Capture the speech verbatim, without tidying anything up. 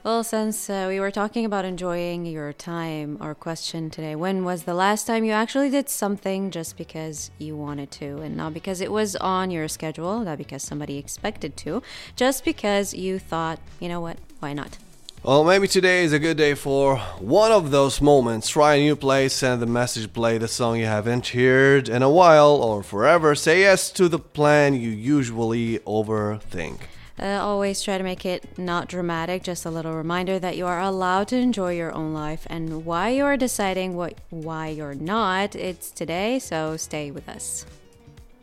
Well, since uh, we were talking about enjoying your time, our question today, when was the last time you actually did something just because you wanted to and not because it was on your schedule, not because somebody expected to, just because you thought, you know what, why not? Well, maybe today is a good day for one of those moments. Try a new place, send the message, play the song you haven't heard in a while or forever. Say yes to the plan you usually overthink. Uh, always try to make it not dramatic, just a little reminder that you are allowed to enjoy your own life, and why you're deciding what why you're not, it's today, so stay with us.